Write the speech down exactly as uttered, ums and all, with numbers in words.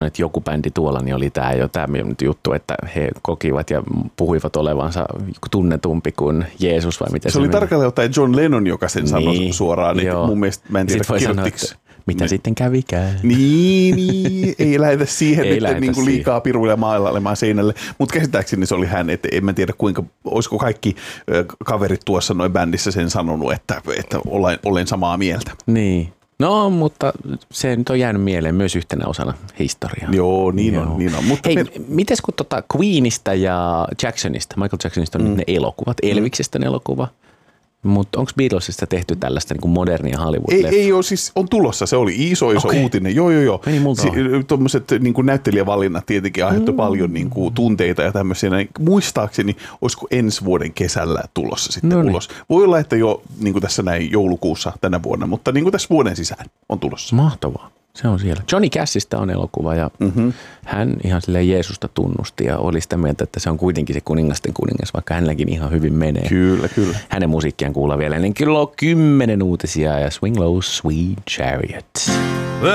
että joku bändi tuolla, niin oli tämä jo tämä juttu, että he kokivat ja puhuivat olevansa tunnetumpi kuin Jeesus vai miten se Se oli meni? tarkalleen ottaen John Lennon, joka sen sanoi Niin, suoraan. Niin joo. mun mielestä, mä en tiedä, Sitten voi sanoa, kirjoittiko. että mitä Ne- sitten kävikään. Niin, niin, ei lähetä siihen Ei nyt lähetä niin kuin siihen. liikaa piruille mailailemaan seinälle. Mutta käsittääkseni se oli hän, että en mä tiedä kuinka, olisiko kaikki ö, kaverit tuossa noin bändissä sen sanonut, että, että olen, olen samaa mieltä. Niin. No, mutta se nyt on jäänyt mieleen myös yhtenä osana historiaa. Joo, niin Joo. on, niin on. Mutta Hei, me, mites kun tota Queenista ja Jacksonista, Michael Jacksonista on mm. ne elokuvat, Elviksestä on elokuva, mutta onko Beatlesista tehty tällaista niin kuin modernia ei, Hollywood-leffaa? ei ole, siis on tulossa, se oli iso, iso Okei. uutinen. Joo, joo, joo. Meni multa ohi. Tuommoiset niin kuin näyttelijävalinnat tietenkin aiheuttoi mm. paljon niin kuin, tunteita ja tämmöisiä. Muistaakseni, olisiko ensi vuoden kesällä tulossa sitten Noniin. ulos. Voi olla, että jo niin kuin tässä näin joulukuussa tänä vuonna, mutta niin kuin tässä vuoden sisään on tulossa. Mahtavaa. Se on siellä. Johnny Cashista on elokuva ja mm-hmm. hän ihan silleen Jeesusta tunnusti ja oli sitä mieltä, että se on kuitenkin se kuningasten kuningas, vaikka hänelläkin ihan hyvin menee. Kyllä, kyllä. Hänen musiikkiaan kuullaan vielä ennen kello kymmenen uutisia ja Swing Low Sweet Chariot.